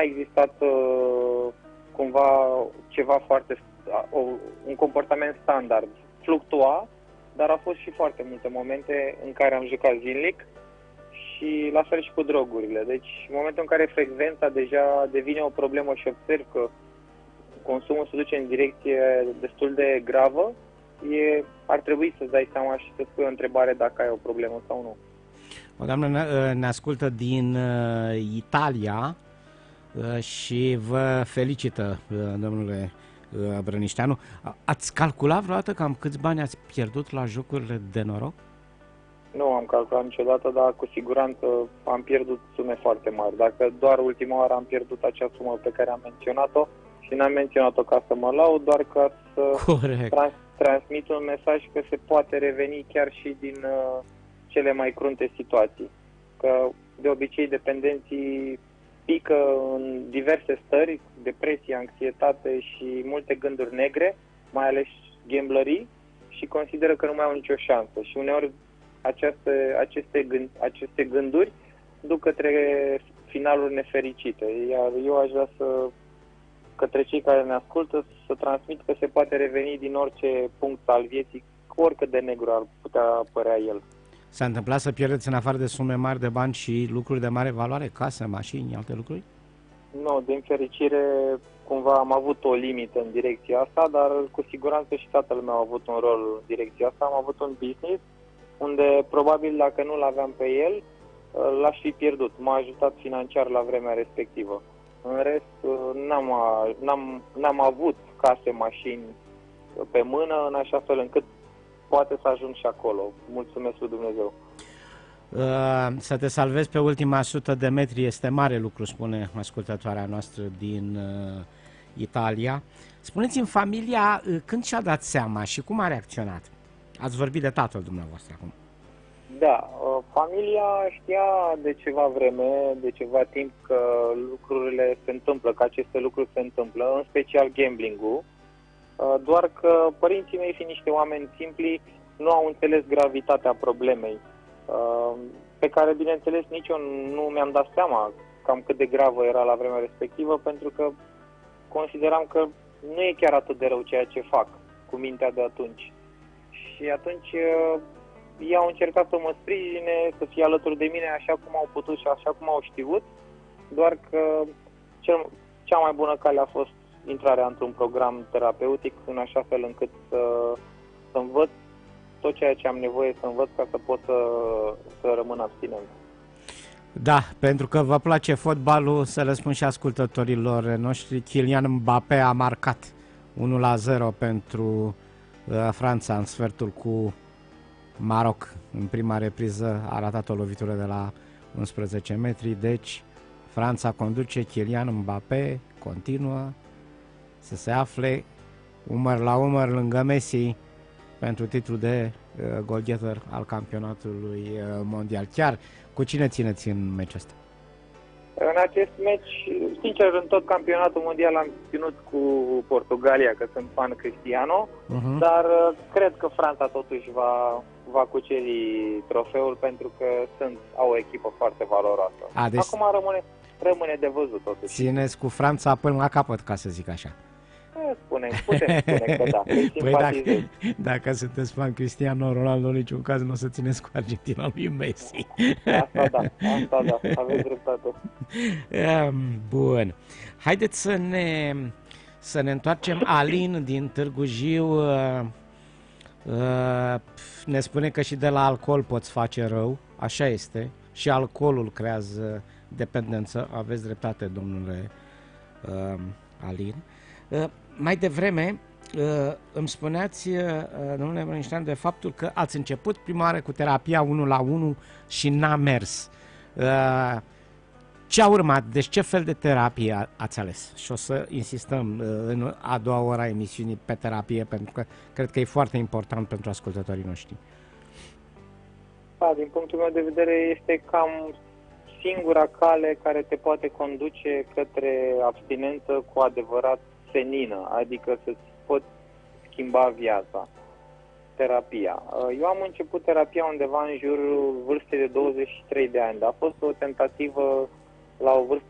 a existat cumva ceva foarte, un comportament standard. Fluctua, dar au fost și foarte multe momente în care am jucat zilnic și la fel și cu drogurile. Deci în momentul în care frecvența deja devine o problemă și observ că consumul se duce în direcție destul de gravă, ar trebui să-ți dai seama și să spui o întrebare dacă ai o problemă sau nu. O doamnă ne ascultă din Italia și vă felicită, domnule Brănișteanu. Ați calculat vreodată cam câți bani ați pierdut la jocurile de noroc? Nu am calculat niciodată, dar cu siguranță am pierdut sume foarte mari. Dacă doar ultima oară am pierdut acea sumă pe care am menționat-o și n-am menționat-o ca să mă laud, doar ca să transmit un mesaj că se poate reveni chiar și din cele mai crunte situații. Că de obicei dependenții pică în diverse stări, depresie, anxietate și multe gânduri negre, mai ales gamblerii, și consideră că nu mai au nicio șansă. Și uneori aceste gânduri duc către finaluri nefericite. Iar eu aș vrea către cei care ne ascultă să transmit că se poate reveni din orice punct al vieții, oricât de negru ar putea părea el. S-a întâmplat să pierdeți în afară de sume mari de bani și lucruri de mare valoare, case, mașini, alte lucruri? Nu, din fericire, cumva am avut o limită în direcția asta, dar cu siguranță și tatăl meu a avut un rol în direcția asta. Am avut un business unde probabil dacă nu l-aveam pe el, l-aș fi pierdut. M-a ajutat financiar la vremea respectivă. În rest, n-am avut case, mașini pe mână, în așa fel încât poate să ajung și acolo. Mulțumesc lui Dumnezeu. Să te salvezi pe ultima 100 de metri este mare lucru, spune ascultătoarea noastră din Italia. Spuneți-mi, familia când și-a dat seama și cum a reacționat? Ați vorbit de tatăl dumneavoastră acum. Da, familia știa de ceva vreme, de ceva timp că lucrurile se întâmplă, că aceste lucruri se întâmplă, în special gambling-ul, doar că părinții mei, fiind niște oameni simpli, nu au înțeles gravitatea problemei, pe care, bineînțeles, nici eu nu mi-am dat seama cam cât de gravă era la vremea respectivă, pentru că consideram că nu e chiar atât de rău ceea ce fac cu mintea de atunci. Și atunci ei au încercat să mă sprijine, să fie alături de mine așa cum au putut și așa cum au știut, doar că cea mai bună cale a fost intrarea într-un program terapeutic, în așa fel încât să învăț tot ceea ce am nevoie să învăț ca să pot să rămân abstinent. Da, pentru că vă place fotbalul, să le spun și ascultătorilor noștri, Kylian Mbappé a marcat 1-0 pentru Franța în sfertul cu Maroc. În prima repriză a ratat o lovitură de la 11 metri, deci Franța conduce, Kylian Mbappé continuă să se afle umăr la umăr lângă Messi pentru titlul de golgheter al campionatului mondial. Chiar cu cine țineți în meciul ăsta? În acest meci, sincer, în tot campionatul mondial am ținut cu Portugalia, că sunt fan Cristiano, dar cred că Franța totuși va cuceri trofeul, pentru că au o echipă foarte valoroasă. Deci acum rămâne de văzut totuși. Țineți cu Franța până la capăt, ca să zic așa. Putem spune că da. Păi dacă sunteți fan Cristiano Ronaldo, în niciun caz nu o să țineți cu Argentina lui Messi. Asta da, aveți dreptate. Bun. Haideți să ne întoarcem. Alin din Târgu Jiu ne spune că și de la alcool poți face rău. Așa este. Și alcoolul creează dependență. Aveți dreptate, domnule Alin. Mai devreme îmi spuneați, domnule Brănișteanu, de faptul că ați început prima oară cu terapia 1-la-1 și n-a mers. Ce a urmat? Deci ce fel de terapie ați ales? Și o să insistăm în a doua oră a emisiunii pe terapie, pentru că cred că e foarte important pentru ascultătorii noștri. Da, din punctul meu de vedere este cam singura cale care te poate conduce către abstinență cu adevărat senină, adică să-ți poți schimba viața. Terapia. Eu am început terapia undeva în jurul vârstei de 23 de ani, dar a fost o tentativă la o vârstă